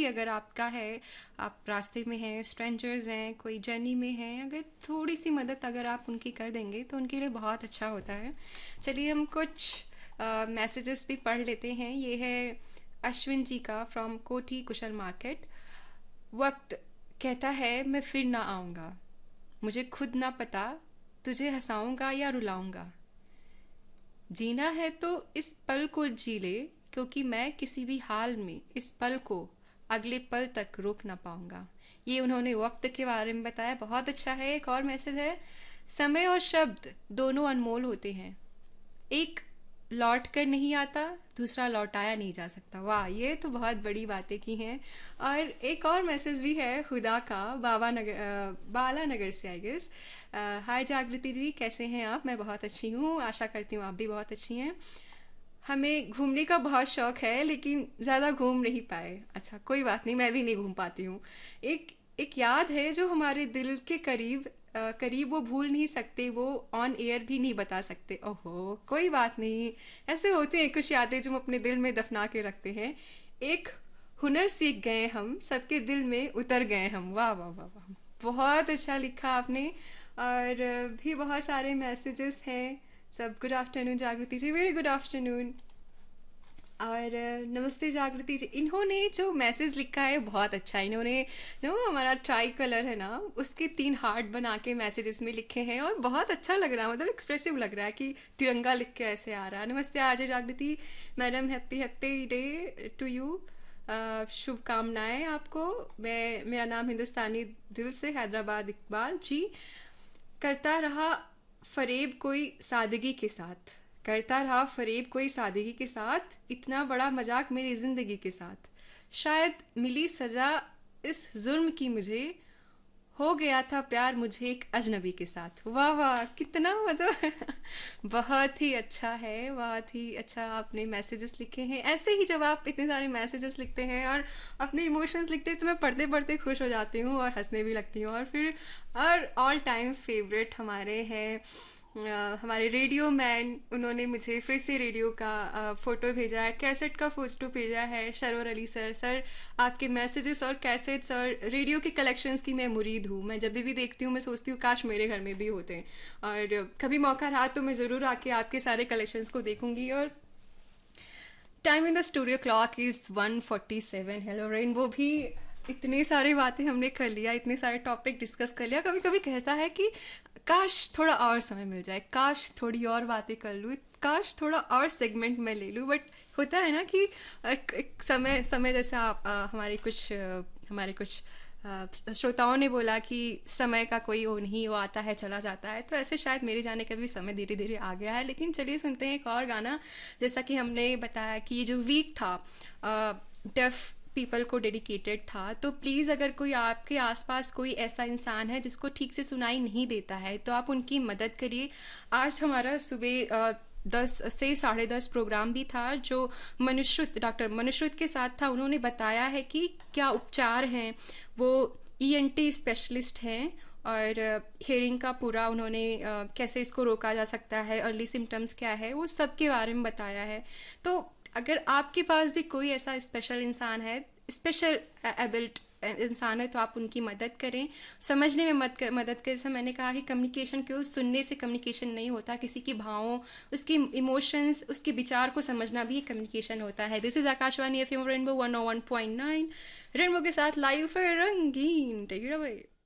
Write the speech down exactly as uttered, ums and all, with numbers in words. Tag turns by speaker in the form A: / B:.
A: अगर आपका है, आप रास्ते में हैं, स्ट्रेंजर्स हैं, कोई जर्नी में हैं, अगर थोड़ी सी मदद अगर आप उनकी कर देंगे तो उनके लिए बहुत अच्छा होता है। चलिए हम कुछ मैसेजेस भी पढ़ लेते हैं। ये है अश्विन जी का फ्रॉम कोठी कुशल मार्केट। वक्त कहता है मैं फिर ना आऊँगा, मुझे खुद ना पता तुझे हंसाऊंगा या रुलाऊंगा। जीना है तो इस पल को जी ले, क्योंकि मैं किसी भी हाल में इस पल को अगले पल तक रोक ना पाऊंगा। ये उन्होंने वक्त के बारे में बताया, बहुत अच्छा है। एक और मैसेज है, समय और शब्द दोनों अनमोल होते हैं, एक लौट कर नहीं आता, दूसरा लौटाया नहीं जा सकता। वाह, ये तो बहुत बड़ी बातें की हैं। और एक और मैसेज भी है खुदा का, बाबा नगर अ, बाला नगर से आई गेस। हाय जागृति जी, कैसे हैं आप? मैं बहुत अच्छी हूँ, आशा करती हूँ आप भी बहुत अच्छी हैं। हमें घूमने का बहुत शौक है लेकिन ज़्यादा घूम नहीं पाए। अच्छा कोई बात नहीं, मैं भी नहीं घूम पाती हूँ। एक एक याद है जो हमारे दिल के करीब अ, करीब, वो भूल नहीं सकते, वो ऑन एयर भी नहीं बता सकते। ओहो कोई बात नहीं, ऐसे होते हैं कुछ यादें जो हम अपने दिल में दफना के रखते हैं। एक हुनर सीख गए हम, सबके दिल में उतर गए हम। वाह वाह वाह वाह, बहुत अच्छा लिखा आपने। और अ, भी बहुत सारे मैसेजेस हैं सब। गुड आफ्टरनून जागृति जी, वेरी गुड आफ्टरनून। और अ, नमस्ते जागृति जी, इन्होंने जो मैसेज लिखा है बहुत अच्छा है। इन्होंने जो हमारा ट्राई कलर है ना, उसके तीन हार्ट बना के मैसेजेस में लिखे हैं और बहुत अच्छा लग रहा है, मतलब एक्सप्रेसिव लग रहा है कि तिरंगा लिख के ऐसे आ रहा है। नमस्ते आरजे जागृति madam, happy happy day to you. शुभकामनाएं आपको। मैं, मेरा नाम हिंदुस्तानी दिल से हैदराबाद इकबाल जी। करता रहा फरेब कोई सादगी के साथ, करता रहा फरेब कोई सादगी के साथ, इतना बड़ा मजाक मेरी जिंदगी के साथ, शायद मिली सजा इस जुर्म की मुझे, हो गया था प्यार मुझे एक अजनबी के साथ। वाह वाह, कितना मतलब बहुत ही अच्छा है, बहुत ही अच्छा आपने मैसेजेस लिखे हैं। ऐसे ही जब आप इतने सारे मैसेजेस लिखते हैं और अपने इमोशंस लिखते हैं तो मैं पढ़ते पढ़ते खुश हो जाती हूँ और हंसने भी लगती हूँ। और फिर और ऑल टाइम फेवरेट हमारे हैं अ, हमारे रेडियो मैन, उन्होंने मुझे फिर से रेडियो का अ, फ़ोटो भेजा है, कैसेट का फ़ोटो भेजा है। शरोर अली सर, सर आपके मैसेजेस और कैसेट्स और रेडियो के कलेक्शंस की मैं मुरीद हूँ। मैं जब भी देखती हूँ मैं सोचती हूँ काश मेरे घर में भी होते हैं। और कभी मौका रहा तो मैं ज़रूर आके आपके सारे कलेक्शंस को देखूंगी। और time in the studio clock is one forty seven. Hello rainbow भी, इतनी सारी बातें हमने कर लिया, इतने सारे टॉपिक डिस्कस कर लिया। कभी कभी कहता है कि काश थोड़ा और समय मिल जाए, काश थोड़ी और बातें कर लूँ, काश थोड़ा और सेगमेंट में ले लूँ। बट होता है ना कि एक, एक समय समय जैसा आप आ, हमारे कुछ आ, हमारे कुछ आ, श्रोताओं ने बोला कि समय का कोई वो नहीं, वो आता है चला जाता है, तो ऐसे शायद मेरे जाने का भी समय धीरे धीरे आ गया है। लेकिन चलिए सुनते हैं एक और गाना। जैसा कि हमने बताया कि ये जो वीक था डेफ पीपल को डेडिकेटेड था, तो प्लीज़ अगर कोई आपके आसपास कोई ऐसा इंसान है जिसको ठीक से सुनाई नहीं देता है तो आप उनकी मदद करिए। आज हमारा सुबह अ, दस से साढ़े दस प्रोग्राम भी था जो मनुश्रुत, डॉक्टर मनुश्रुत के साथ था। उन्होंने बताया है कि क्या उपचार हैं, वो ईएनटी स्पेशलिस्ट हैं। और हेयरिंग का पूरा उन्होंने अ, कैसे इसको रोका जा सकता है, अर्ली सिम्टम्स क्या है, वो सब के बारे में बताया है। तो अगर आपके पास भी कोई ऐसा स्पेशल इंसान है, स्पेशल एबिल्ट इंसान है, तो आप उनकी मदद करें, समझने में मत कर, मदद करें। जैसे मैंने कहा कि कम्युनिकेशन केवल सुनने से कम्युनिकेशन नहीं होता, किसी की भावों, उसके इमोशंस, उसके विचार को समझना भी कम्युनिकेशन होता है। This is Akashvani F M rainbow one O one point nine, rainbow के साथ लाइव फिर रंगीन। Take it away.